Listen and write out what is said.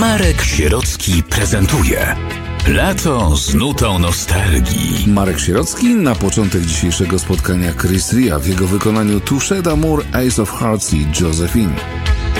Marek Sierocki prezentuje Lato z nutą nostalgii. Marek Sierocki na początek dzisiejszego spotkania Chris Ria w jego wykonaniu Touché d'amour, Ace of Hearts i Josephine.